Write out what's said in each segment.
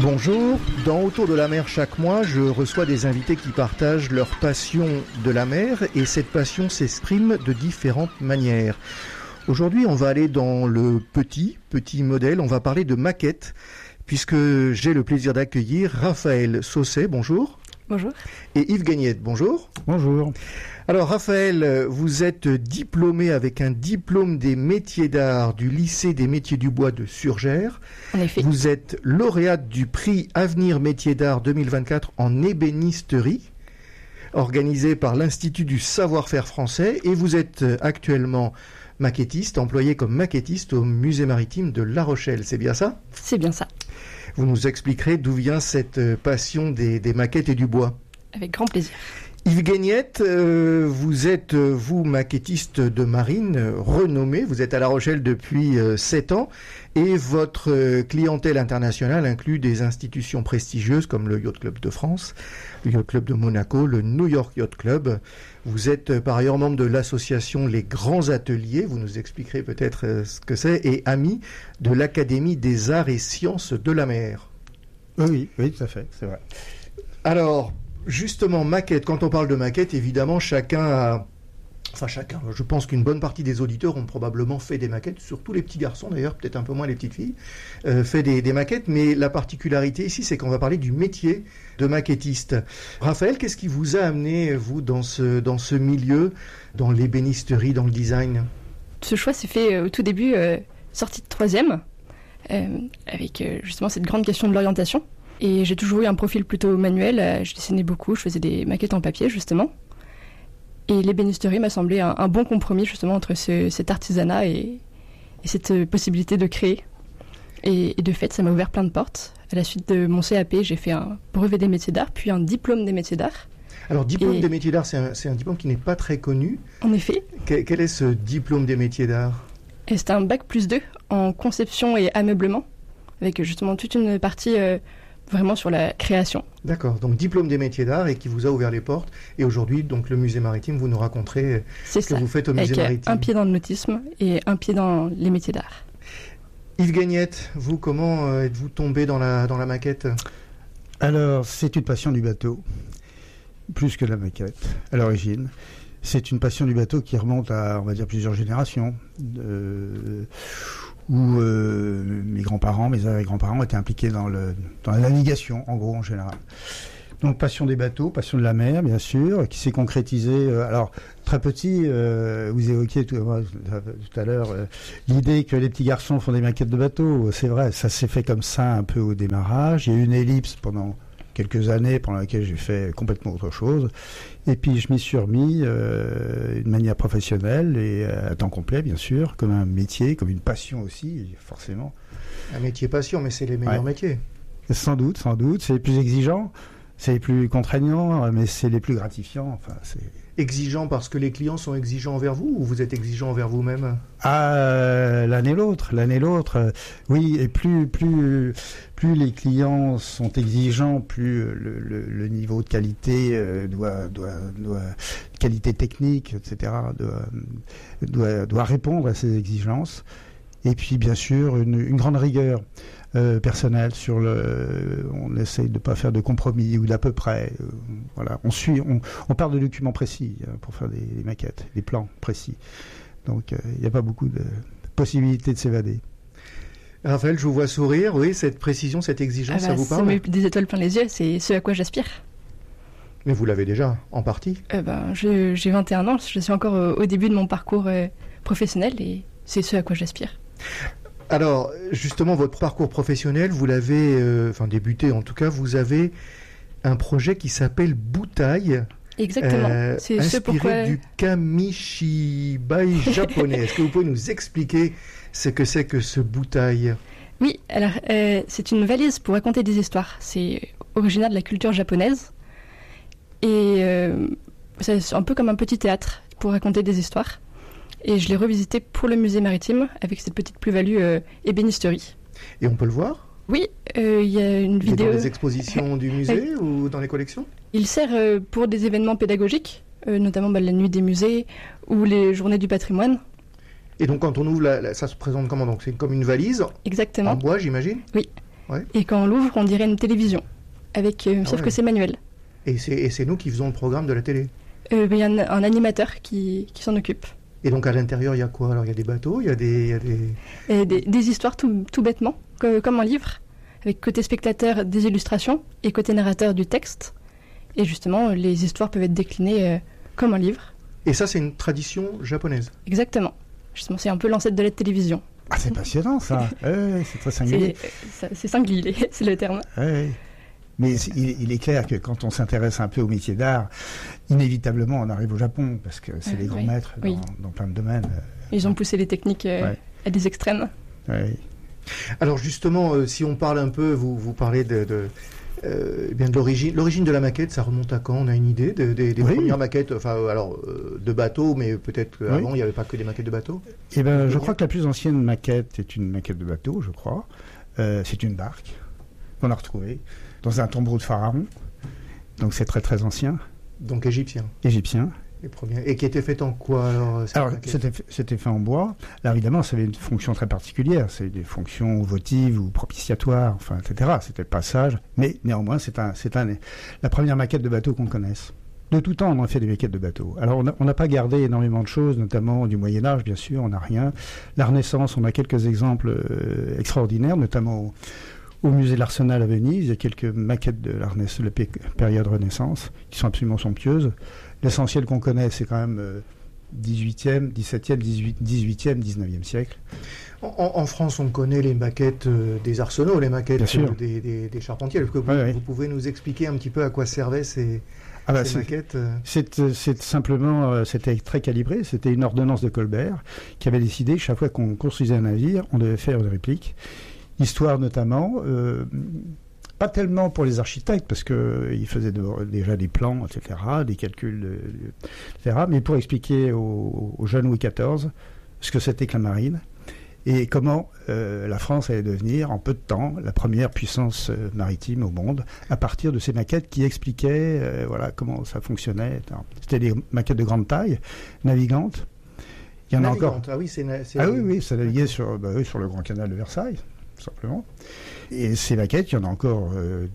Bonjour, dans Autour de la mer chaque mois, je reçois des invités qui partagent leur passion de la mer et cette passion s'exprime de différentes manières. Aujourd'hui, on va aller dans le petit modèle, on va parler de maquettes puisque j'ai le plaisir d'accueillir Raphaël Sausset, bonjour. Bonjour. Et Yves Gagnette, bonjour. Bonjour. Alors Raphaël, vous êtes diplômé avec un diplôme des métiers d'art du lycée des métiers du bois de Surgères. En effet. Vous êtes lauréate du prix Avenir Métiers d'art 2024 en ébénisterie, organisé par l'Institut du savoir-faire français, et vous êtes actuellement maquettiste, employé comme maquettiste au musée maritime de La Rochelle. C'est bien ça ? C'est bien ça. Vous nous expliquerez d'où vient cette passion des maquettes et du bois. Avec grand plaisir. Yves Gagnette, vous êtes, vous, maquettiste de marine renommé. Vous êtes à La Rochelle depuis 7 ans et votre clientèle internationale inclut des institutions prestigieuses comme le Yacht Club de France, le Yacht Club de Monaco, le New York Yacht Club. Vous êtes par ailleurs membre de l'association Les Grands Ateliers, vous nous expliquerez peut-être ce que c'est, et ami de l'Académie des Arts et Sciences de la Mer. Oui, tout à fait, c'est vrai. Alors, justement, maquette, quand on parle de maquette, évidemment, chacun, je pense qu'une bonne partie des auditeurs ont probablement fait des maquettes, surtout les petits garçons d'ailleurs, peut-être un peu moins les petites filles, fait des maquettes, mais la particularité ici, c'est qu'on va parler du métier de maquettiste. Raphaël, qu'est-ce qui vous a amené, vous, dans ce milieu, dans l'ébénisterie, dans le design ? Ce choix s'est fait au tout début, sortie de 3e, avec justement cette grande question de l'orientation. Et j'ai toujours eu un profil plutôt manuel, je dessinais beaucoup, je faisais des maquettes en papier justement. Et l'ébénisterie m'a semblé un bon compromis justement entre cet artisanat et cette possibilité de créer. Et de fait, ça m'a ouvert plein de portes. À la suite de mon CAP, j'ai fait un brevet des métiers d'art, puis un diplôme des métiers d'art. Alors, diplôme des métiers d'art, c'est un diplôme qui n'est pas très connu. En effet. Quel est ce diplôme des métiers d'art ? C'est un bac+2 en conception et ameublement, avec justement toute une partie vraiment sur la création. D'accord, donc diplôme des métiers d'art et qui vous a ouvert les portes. Et aujourd'hui, donc le musée maritime, vous nous raconterez ce que vous faites au musée maritime. Un pied dans le nautisme et un pied dans les métiers d'art. Yves Gagnette, vous, comment êtes-vous tombé dans la maquette ? Alors, c'est une passion du bateau, plus que de la maquette, à l'origine. C'est une passion du bateau qui remonte à, on va dire, plusieurs générations, où mes grands-parents, mes arrière-grands-parents étaient impliqués dans la navigation, en gros, en général. Donc, passion des bateaux, passion de la mer, bien sûr, qui s'est concrétisée. Alors, très petit, vous évoquiez tout à l'heure l'idée que les petits garçons font des maquettes de bateaux. C'est vrai, ça s'est fait comme ça un peu au démarrage. Il y a eu une ellipse pendant quelques années pendant laquelle j'ai fait complètement autre chose. Et puis, je m'y suis remis d'une manière professionnelle et à temps complet, bien sûr, comme un métier, comme une passion aussi, forcément. Un métier passion, mais c'est les meilleurs métiers. Sans doute. C'est les plus exigeants. C'est les plus contraignants, mais c'est les plus gratifiants. Enfin, c'est exigeant parce que les clients sont exigeants envers vous ou vous êtes exigeant envers vous-même ? L'un et l'autre. Oui, et plus les clients sont exigeants, plus le niveau de qualité qualité technique, etc. doit répondre à ces exigences. Et puis, bien sûr, une grande rigueur personnelle on essaye de ne pas faire de compromis ou d'à peu près. Voilà, on part de documents précis pour faire des maquettes, des plans précis. Donc, il n'y a pas beaucoup de possibilités de s'évader. Raphaël, je vous vois sourire. Oui, cette précision, cette exigence, ça vous parle ? Ça met des étoiles plein les yeux, c'est ce à quoi j'aspire. Mais vous l'avez déjà, en partie ? J'ai 21 ans, je suis encore au début de mon parcours professionnel et c'est ce à quoi j'aspire. Alors, justement, votre parcours professionnel, vous l'avez, débuté en tout cas, vous avez un projet qui s'appelle Boutai. Exactement. C'est inspiré du kamishibai japonais. Est-ce que vous pouvez nous expliquer ce que c'est que ce Boutai ? Oui, alors c'est une valise pour raconter des histoires. C'est originaire de la culture japonaise. Et c'est un peu comme un petit théâtre pour raconter des histoires. Et je l'ai revisité pour le musée maritime avec cette petite plus-value ébénisterie. Et on peut le voir ? Oui, il y a une vidéo. Dans les expositions du musée ou dans les collections ? Il sert pour des événements pédagogiques, notamment la nuit des musées ou les journées du patrimoine. Et donc quand on ouvre, ça se présente comment ? Donc c'est comme une valise ? Exactement. En bois, j'imagine ? Oui. Ouais. Et quand on l'ouvre, on dirait une télévision, sauf que c'est manuel. Et c'est nous qui faisons le programme de la télé. Il y a un animateur qui s'en occupe. Et donc à l'intérieur, il y a quoi? Alors il y a des bateaux, il y a des histoires tout bêtement, comme un livre, avec côté spectateur des illustrations et côté narrateur du texte. Et justement, les histoires peuvent être déclinées comme un livre. Et ça, c'est une tradition japonaise. Exactement. Justement, c'est un peu l'ancêtre de la télévision. Ah, c'est passionnant ça. C'est très singulier. C'est singulier, c'est le terme. Mais il est clair que quand on s'intéresse un peu au métier d'art, inévitablement on arrive au Japon, parce que c'est les grands maîtres dans plein de domaines. Ils ont poussé les techniques à des extrêmes. Oui. Alors justement, si on parle un peu, vous parlez de l'origine. L'origine de la maquette, ça remonte à quand? On a une idée des premières maquettes, de bateaux, mais peut-être qu'avant il n'y avait pas que des maquettes de bateaux. Eh ben, je crois que la plus ancienne maquette est une maquette de bateau, je crois. C'est une barque qu'on a retrouvée dans un tombeau de pharaon. Donc c'est très très ancien. Donc égyptien. Les premiers. Et qui était fait en quoi alors c'était fait en bois. Alors évidemment, ça avait une fonction très particulière. C'est des fonctions votives ou propitiatoires, etc. C'était le passage. Mais néanmoins, c'est la première maquette de bateau qu'on connaisse. De tout temps, on a fait des maquettes de bateaux. Alors on n'a pas gardé énormément de choses, notamment du Moyen-Âge, bien sûr, on n'a rien. La Renaissance, on a quelques exemples extraordinaires, notamment au musée de l'Arsenal à Venise. Il y a quelques maquettes de la période Renaissance qui sont absolument somptueuses. L'essentiel qu'on connaît, c'est quand même 18e, 17e, 18e, 19e siècle. En France, on connaît les maquettes des arsenaux, les maquettes des charpentiers. Vous pouvez nous expliquer un petit peu à quoi servaient ces maquettes? C'est simplement, c'était très calibré. C'était une ordonnance de Colbert qui avait décidé, chaque fois qu'on construisait un navire, on devait faire une réplique. Histoire notamment, pas tellement pour les architectes, parce qu'ils faisaient déjà des plans, etc., des calculs, etc., mais pour expliquer aux jeunes Louis XIV ce que c'était que la marine, et comment la France allait devenir, en peu de temps, la première puissance maritime au monde, à partir de ces maquettes qui expliquaient comment ça fonctionnait. C'était des maquettes de grande taille, navigantes. Il y en a encore. Ah oui, ça naviguait sur le Grand Canal de Versailles, tout simplement. Et ces maquettes, il y en a encore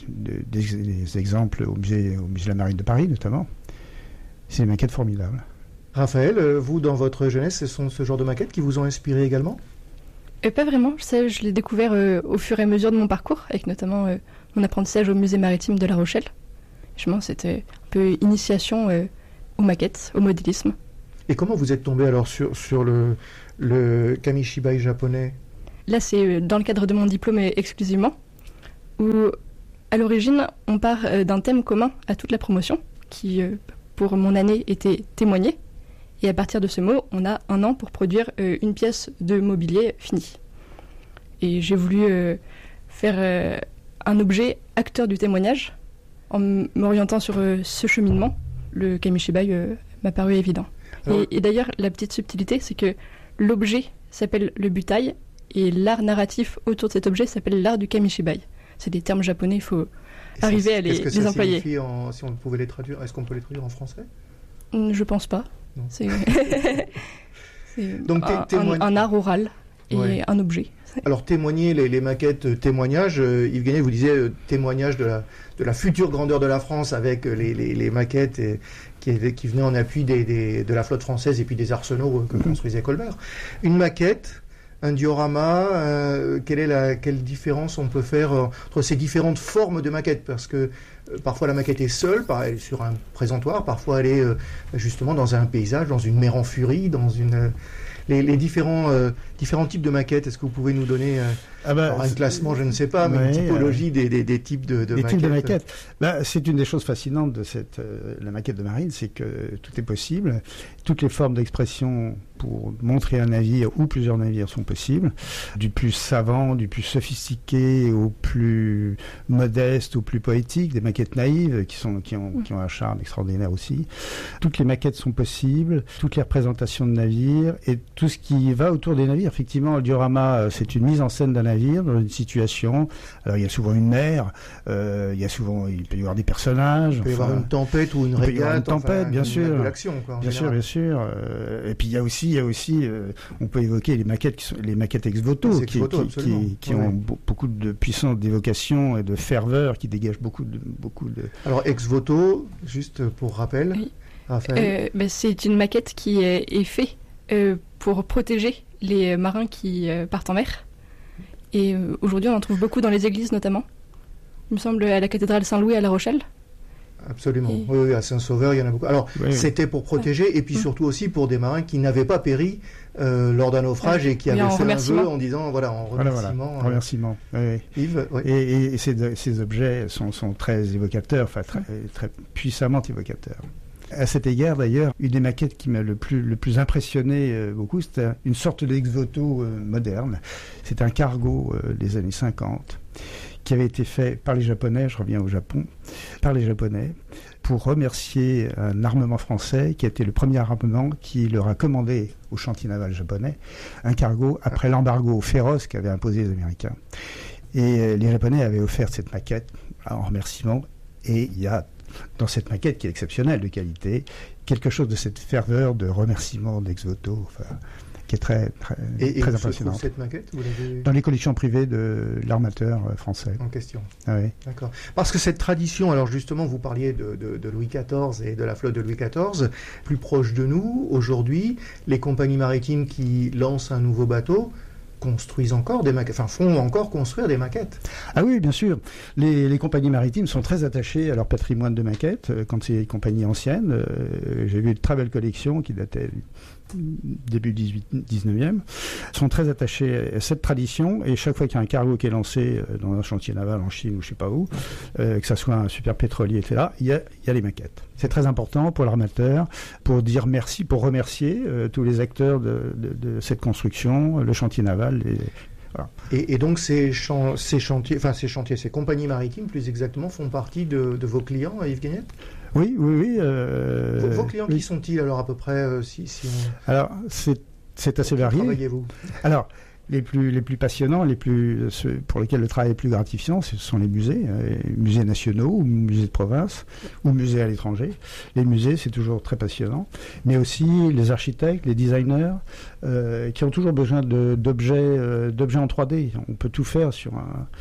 des exemples au musée de la Marine de Paris, notamment. C'est des maquettes formidables. Raphaël, vous, dans votre jeunesse, ce sont ce genre de maquettes qui vous ont inspiré également? Pas vraiment. Je l'ai découvert au fur et à mesure de mon parcours, avec notamment mon apprentissage au musée maritime de La Rochelle. Justement, c'était un peu initiation aux maquettes, au modélisme. Et comment vous êtes tombé alors sur le kamishibai japonais? Là, c'est dans le cadre de mon diplôme exclusivement, où à l'origine, on part d'un thème commun à toute la promotion, qui, pour mon année, était témoigné. Et à partir de ce mot, on a 1 an pour produire une pièce de mobilier finie. Et j'ai voulu faire un objet acteur du témoignage, en m'orientant sur ce cheminement. Le kamishibai m'a paru évident. Et d'ailleurs, la petite subtilité, c'est que l'objet s'appelle le butai, et l'art narratif autour de cet objet s'appelle l'art du kamishibai. C'est des termes japonais, il faut arriver à les employer. Si on pouvait les traduire, est-ce qu'on peut les traduire en français? Je pense pas. Non. C'est donc, un art oral et un objet. Alors témoigner, les maquettes témoignages, Yves Gagné, vous disiez témoignage de la future grandeur de la France avec les maquettes qui venaient en appui de la flotte française et puis des arsenaux que construisait Colbert. Une maquette, un diorama, quelle différence on peut faire entre ces différentes formes de maquettes? Parce que parfois la maquette est seule, elle est sur un présentoir, parfois elle est justement dans un paysage, dans une mer en furie, dans les différents types de maquettes. Est-ce que vous pouvez nous donner un classement, je ne sais pas, mais une typologie des types de maquettes? Types de maquettes. C'est une des choses fascinantes de la maquette de marine, c'est que tout est possible. Toutes les formes d'expression pour montrer un navire ou plusieurs navires sont possibles. Du plus savant, du plus sophistiqué au plus modeste, au plus poétique, des maquettes naïves qui ont un charme extraordinaire aussi. Toutes les maquettes sont possibles, toutes les représentations de navires et tout ce qui va autour des navires. Effectivement, le diorama, c'est une mise en scène d'un navire dans une situation. Alors, il y a souvent une mer, il peut y avoir des personnages. Il peut y avoir une tempête ou une régate. Une tempête, bien sûr. De l'action, quoi, bien sûr. Et puis, il y a aussi il y a aussi, on peut évoquer les maquettes ex voto, qui ont beaucoup de puissance d'évocation et de ferveur, qui dégagent beaucoup de. Alors ex voto, juste pour rappel, oui. Raphaël. C'est une maquette qui est faite pour protéger les marins qui partent en mer. Et aujourd'hui, on en trouve beaucoup dans les églises, notamment. Il me semble à la cathédrale Saint-Louis à La Rochelle. Absolument. Oui, à Saint-Sauveur, il y en a beaucoup. Alors, c'était pour protéger, et puis surtout aussi pour des marins qui n'avaient pas péri lors d'un naufrage et qui avaient fait un vœu en disant, voilà, en remerciement. Voilà, remerciement. Yves, Et ces objets sont très évocateurs, très puissamment évocateurs. À cet égard, d'ailleurs, une des maquettes qui m'a le plus impressionné beaucoup, c'était une sorte d'ex-voto moderne. C'est un cargo des années 50 qui avait été fait par les Japonais, je reviens au Japon, par les Japonais, pour remercier un armement français qui a été le premier armement qui leur a commandé au chantier naval japonais un cargo après l'embargo féroce qu'avaient imposé les Américains. Et les Japonais avaient offert cette maquette en remerciement, et il y a dans cette maquette qui est exceptionnelle de qualité, quelque chose de cette ferveur de remerciement d'ex voto, qui est très impressionnante. Où cette maquette, vous l'avez... Dans les collections privées de l'armateur français. En question. Ah oui. D'accord. Parce que cette tradition, alors justement, vous parliez de Louis XIV et de la flotte de Louis XIV, plus proche de nous, aujourd'hui, les compagnies maritimes qui lancent un nouveau bateau construisent encore des maquettes, font encore construire des maquettes. Ah oui, bien sûr. Les compagnies maritimes sont très attachées à leur patrimoine de maquettes. Quand c'est des compagnies anciennes, j'ai vu une très belle collection qui datait début 19e, sont très attachés à cette tradition, et chaque fois qu'il y a un cargo qui est lancé dans un chantier naval en Chine ou je sais pas où, que ça soit un super pétrolier, etc., il y a les maquettes. C'est très important pour l'armateur, pour dire merci, pour remercier tous les acteurs de cette construction, le chantier naval. Voilà. Et donc ces compagnies maritimes, plus exactement, font partie de vos clients, Yves Guéniette ? Oui. Vos clients, qui sont-ils alors à peu près Alors, c'est assez varié. Travaillez-vous ? Alors, les plus passionnants, ceux pour lesquels le travail est plus gratifiant, ce sont les musées nationaux ou musées de province ou musées à l'étranger. Les musées, c'est toujours très passionnant, mais aussi les architectes, les designers qui ont toujours besoin d'objets en 3D. On peut tout faire sur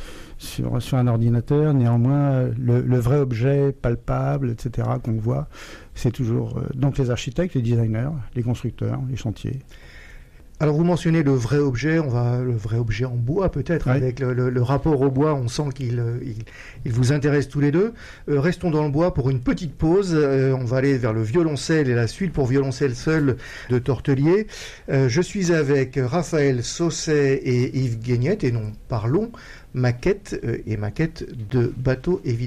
un ordinateur, néanmoins le vrai objet palpable, etc., qu'on voit, c'est toujours donc les architectes, les designers, les constructeurs, les chantiers. Alors vous mentionnez le vrai objet, le vrai objet en bois peut-être, oui. Avec le rapport au bois, on sent qu'il vous intéresse tous les deux. Restons dans le bois pour une petite pause, on va aller vers le violoncelle et la suite pour violoncelle seul de Tortelier. Je suis avec Raphaël Sausset et Yves Guéniette et nous parlons maquette de bateaux évidemment.